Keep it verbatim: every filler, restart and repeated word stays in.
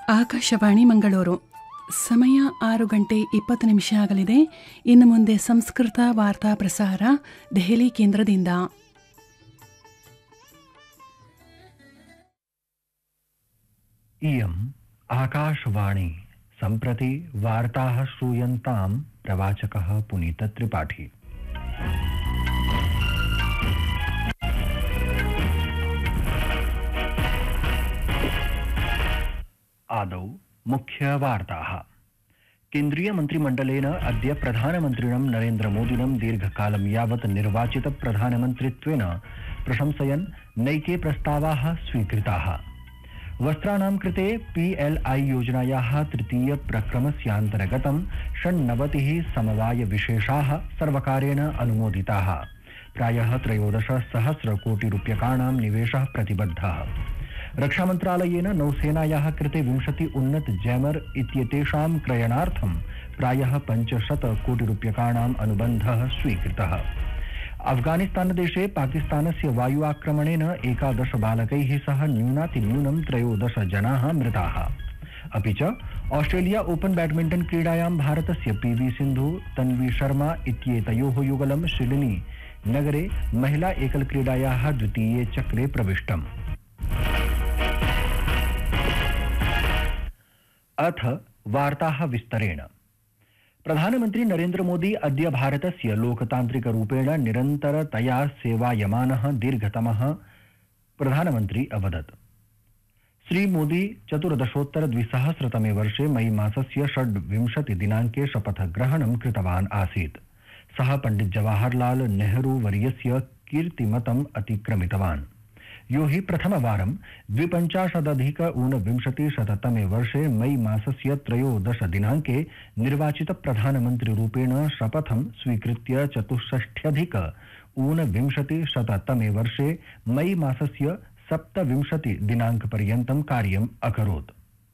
ಆಕಾಶವಾಣಿ ಮಂಗಳೂರು. ಸಮಯ ಆರು ಗಂಟೆ ಇಪ್ಪತ್ತು ನಿಮಿಷ ಆಗಲಿದೆ. ಇನ್ನು ಮುಂದೆ ಸಂಸ್ಕೃತ ವಾರ್ತಾ ಪ್ರಸಾರ ದೆಹಲಿ ಕೇಂದ್ರದಿಂದ. इयम् आकाशवाणी. सम्प्रति वार्ताः श्रूयन्ताम्. प्रवाचकः पुनीत त्रिपाठी. आदौ मुख्यवार्ताः. केन्द्रीय मन्त्रिमण्डलेन अद्य प्रधानमन्त्रिणं नरेन्द्रमोदिनं दीर्घकालं यावत् निर्वाचित प्रधानमन्त्रित्वेन प्रशंसयन् नैके प्रस्तावाः स्वीकृताः. वस्त्राणां कृते पीएलआई योजनायाः तृतीय प्रक्रमस्यान्तर्गतं षण्णवतिः समवायविशेषाः सर्वकारेण अनुमोदिताः. प्रायः त्रयोदश सहस्र कोटि रूप्यकाणां निवेशः प्रतिबद्धः. रक्षामन्त्रालयेन नौसेनायाः कृते विंशति उन्नत जैमर इत्येतेषां क्रयणार्थं प्रायः पञ्चशत कोटि रूप्यकाणाम् अनुबन्धः स्वीकृतः. अफगानिस्तानदेशे पाकिस्तानस्य वायु आक्रमणेन एकादश बालकैः सह न्यूनातिन्यूनं त्रयोदश जनाः मृताः. अपि च ऑस्ट्रेलिया ओपन बैडमिंटन क्रीडायां भारतस्य पीवी सिन्धु तन्वी शर्मा इत्येतयोः युगलं सिडनी नगरे महिला एकल क्रीडायाः द्वितीये चक्रे प्रविष्टम्. अथ वार्ताः विस्तरेण. प्रधानमन्त्री नरेन्द्र मोदी अद्य भारतस्य लोकतान्त्रिकरूपेण निरन्तरतया सेवायमानः दीर्घतमः प्रधानमन्त्री अवदत्. श्री मोदी चतुर्दशोत्तर द्विसहस्रतमे वर्षे मई मासस्य षड्विंशति दिनाङ्के शपथग्रहणं कृतवान् आसीत्. सः पण्डित जवाहरलाल नेहरू वर्यस्य कीर्तिमतम् अतिक्रमितवान्. यो हि प्रथमवारं द्विपञ्चाशदधिक ऊनविंशतिशततमे वर्षे मई मासस्य त्रयोदश दिनाङ्के निर्वाचित प्रधानमन्त्रिरूपेण शपथं स्वीकृत्य चतुष्षष्ट्यधिक ऊनविंशतिशततमे वर्षे मई मासस्य सप्तविंशति दिनाङ्कपर्यन्तं कार्यम् अकरोत्.